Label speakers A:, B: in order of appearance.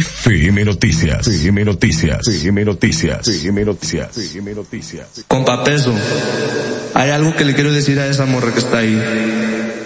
A: FM Noticias. FM Noticias. FM Noticias. FM Noticias. FM Noticias.
B: Compa Peso, hay algo que le quiero decir a esa morra que está ahí.